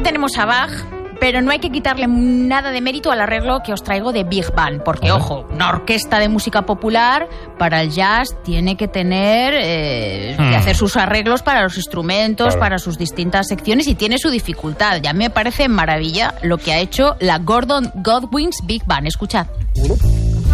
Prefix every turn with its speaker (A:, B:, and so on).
A: tenemos a Bach, pero no hay que quitarle nada de mérito al arreglo que os traigo de Big Band, porque, ojo, una orquesta de música popular para el jazz tiene que tener que hacer sus arreglos para los instrumentos, para sus distintas secciones, y tiene su dificultad. Y a mí me parece maravilla lo que ha hecho la Gordon Goodwin's Big Band. Escuchad.